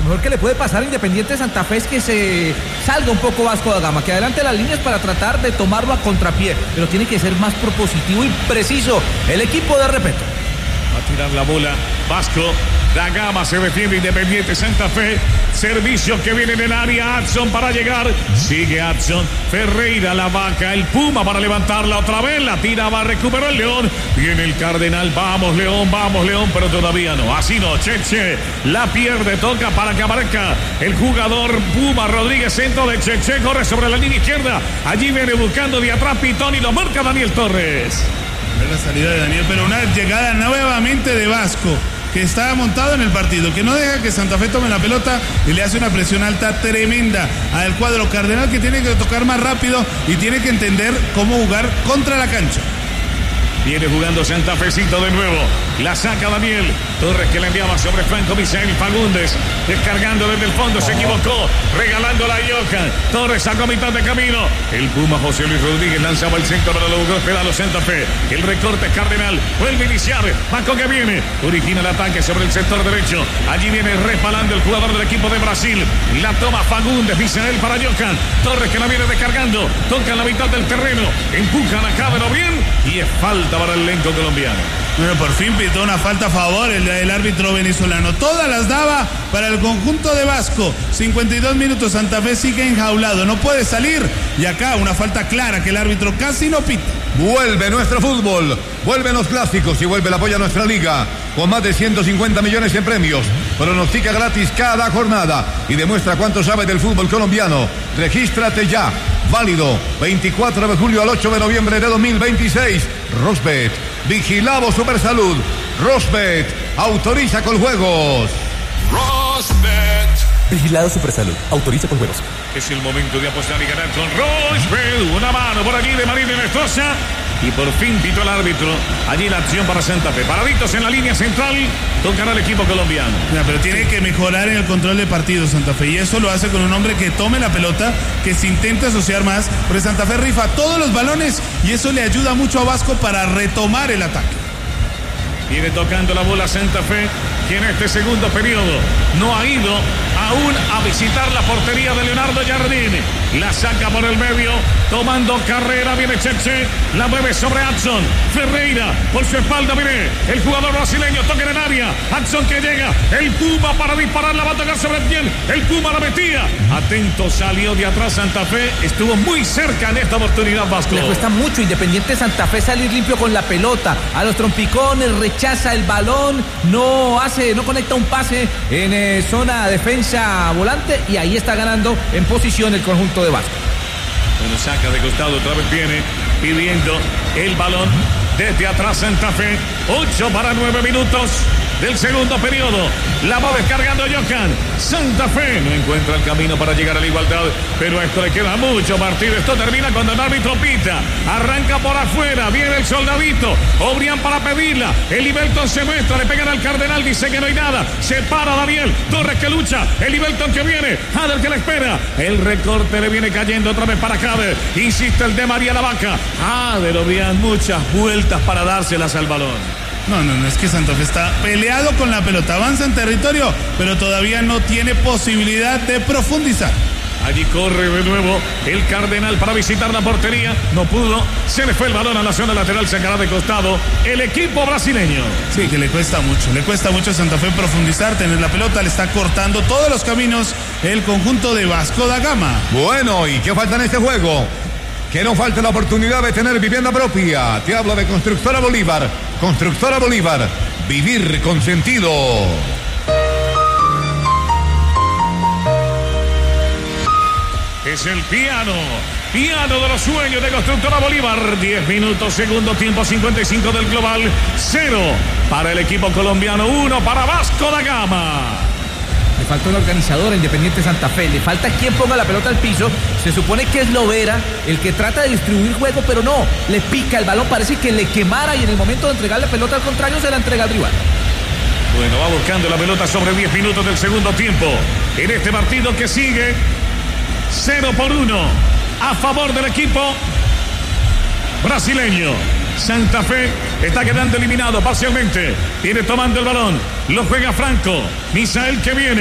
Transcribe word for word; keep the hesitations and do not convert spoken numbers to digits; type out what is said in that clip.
Lo mejor que le puede pasar a Independiente Santa Fe es que se salga un poco Vasco da Gama, que adelante las líneas para tratar de tomarlo a contrapié, pero tiene que ser más propositivo y preciso el equipo de Repeto. Va a tirar la bola Vasco da Gama, se defiende Independiente Santa Fe. Servicio que viene en el área, Adson para llegar. Sigue Adson, Ferreira, la vaca, el Puma para levantarla otra vez. La tira, va a recuperar el León. Viene el Cardenal, vamos León, vamos León, pero todavía no. Así no, Cheche la pierde, toca para que aparezca el jugador Puma Rodríguez, centro de Cheche, corre sobre la línea izquierda. Allí viene buscando de atrás Pitón y lo marca Daniel Torres. La salida de Daniel, pero una llegada nuevamente de Vasco, que está montado en el partido, que no deja que Santa Fe tome la pelota y le hace una presión alta tremenda al cuadro cardenal, que tiene que tocar más rápido y tiene que entender cómo jugar contra la cancha. Viene jugando Santa Fecito de nuevo. La saca Daniel Torres, que le enviaba sobre Franco Misael Fagundes. Descargando desde el fondo, se equivocó. Regalándola a Johan. Torres sacó a mitad de camino. El Puma José Luis Rodríguez lanzaba el centro para lograr esperar a Santa Fe. El recorte Cardenal. Vuelve a iniciar. Vasco que viene. Origina el ataque sobre el sector derecho. Allí viene respalando el jugador del equipo de Brasil. La toma Fagundes. Misael para Johan. Torres que la viene descargando. Toca en la mitad del terreno. Empujan a Cabero bien. Y es falta para el elenco colombiano. Bueno, por fin pitó una falta a favor el, el árbitro venezolano. Todas las daba para el conjunto de Vasco. cincuenta y dos minutos, Santa Fe sigue enjaulado, no puede salir. Y acá una falta clara que el árbitro casi no pita. Vuelve nuestro fútbol, vuelven los clásicos y vuelve el apoyo a nuestra liga. Con más de ciento cincuenta millones en premios. Pronostica gratis cada jornada y demuestra cuánto sabe del fútbol colombiano. Regístrate ya. Válido veinticuatro de julio al ocho de noviembre de dos mil veintiséis. Rosbet, vigilado Supersalud. Rosbet, autoriza con juegos. Rosbet. Vigilado Supersalud, autoriza con juegos. Es el momento de apostar y ganar con Rosbet. Una mano por allí de Marín Nestroza. Y por fin pitó el árbitro. Allí la acción para Santa Fe. Paraditos en la línea central. Tocará el equipo colombiano. Ya, pero tiene que mejorar en el control de partido Santa Fe. Y eso lo hace con un hombre que tome la pelota, que se intente asociar más. Porque Santa Fe rifa todos los balones y eso le ayuda mucho a Vasco para retomar el ataque. Viene tocando la bola Santa Fe, que en este segundo periodo no ha ido aún a visitar la portería de Leonardo Jardín. La saca por el medio, tomando carrera, viene Cheche, la mueve sobre Adson. Ferreira, por su espalda, viene el jugador brasileño, toca en el área. Adson que llega, el Puma para disparar, la va a tocar sobre el piel. El Puma la metía. Atento, salió de atrás Santa Fe, estuvo muy cerca en esta oportunidad Vasco. Le cuesta mucho Independiente Santa Fe salir limpio con la pelota. A los trompicones, rechaza el balón, no hace, no conecta un pase en eh, zona defensa volante y ahí está ganando en posición el conjunto de Vasco. Bueno, saca de costado, otra vez viene pidiendo el balón desde atrás Santa Fe. ocho para nueve minutos del segundo periodo. La va descargando Johan. Santa Fe no encuentra el camino para llegar a la igualdad, pero esto le queda mucho partido. Esto termina cuando el árbitro pita. Arranca por afuera, viene el soldadito. Obrián para pedirla. El Ibelton se muestra, le pegan al Cardenal, dice que no hay nada. Se para Daniel Torres que lucha. El Ibelton que viene. Hader que la espera. El recorte le viene cayendo otra vez para Hader. Insiste el de María la Vaca. Hader, Obrián, muchas vueltas para dárselas al balón. No, no, no, es que Santa Fe está peleado con la pelota, avanza en territorio, pero todavía no tiene posibilidad de profundizar. Allí corre de nuevo el Cardenal para visitar la portería, no pudo, se le fue el balón a la zona lateral, sacará de costado el equipo brasileño. Sí, que le cuesta mucho, le cuesta mucho a Santa Fe profundizar, tener la pelota, le está cortando todos los caminos el conjunto de Vasco da Gama. Bueno, ¿y qué falta en este juego? Que no falte la oportunidad de tener vivienda propia. Te hablo de Constructora Bolívar. Constructora Bolívar. Vivir con sentido. Es el piano. Piano de los sueños de Constructora Bolívar. diez minutos, segundo tiempo, cincuenta y cinco del global. cero para el equipo colombiano, uno para Vasco da Gama. Le falta un organizador a Independiente Santa Fe, le falta quien ponga la pelota al piso. Se supone que es Lovera el que trata de distribuir juego, pero no, le pica el balón, parece que le quemara y en el momento de entregar la pelota al contrario se la entrega al rival. Bueno, va buscando la pelota sobre diez minutos del segundo tiempo. En este partido que sigue, cero por uno a favor del equipo brasileño. Santa Fe está quedando eliminado parcialmente. Viene tomando el balón. Lo juega Franco. Misael que viene.